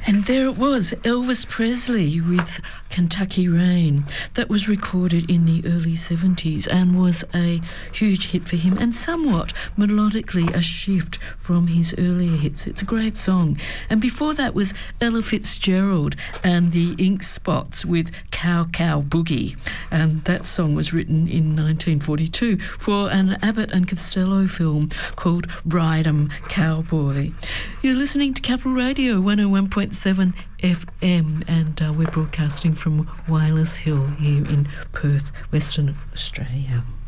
And there it was, Elvis Presley with Kentucky Rain. That was recorded in the early 70s and was a huge hit for him, and somewhat melodically a shift from his earlier hits. It's a great song. And before that was Ella Fitzgerald and the Ink Spots with Cow Cow Boogie. And that song was written in 1942 for an Abbott and Costello film called Ride 'em Cowboy. You're listening to Capital Radio 101.7 FM, and we're broadcasting from Wireless Hill here in Perth, Western Australia.